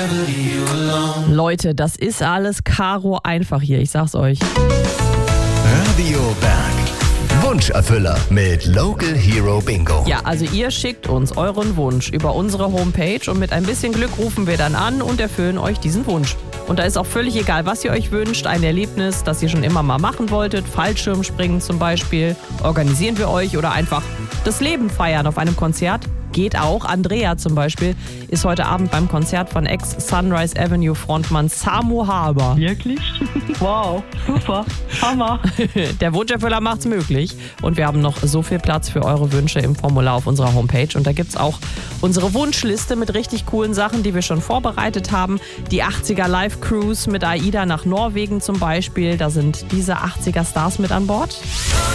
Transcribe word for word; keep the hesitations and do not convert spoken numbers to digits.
Leute, das ist alles Karo einfach hier, ich sag's euch. Radio Berg. Wunscherfüller mit Local Hero Bingo. Ja, also ihr schickt uns euren Wunsch über unsere Homepage und mit ein bisschen Glück rufen wir dann an und erfüllen euch diesen Wunsch. Und da ist auch völlig egal, was ihr euch wünscht. Ein Erlebnis, das ihr schon immer mal machen wolltet, Fallschirmspringen zum Beispiel, organisieren wir euch oder einfach das Leben feiern auf einem Konzert. Geht auch. Andrea zum Beispiel ist heute Abend beim Konzert von Ex-Sunrise Avenue Frontmann Samu Haber. Wirklich? Wow, super, Hammer. Der Wunscherfüller macht's möglich. Und wir haben noch so viel Platz für eure Wünsche im Formular auf unserer Homepage. Und da gibt's auch unsere Wunschliste mit richtig coolen Sachen, die wir schon vorbereitet haben. Die achtziger Live-Cruise mit AIDA nach Norwegen zum Beispiel. Da sind diese achtziger Stars mit an Bord.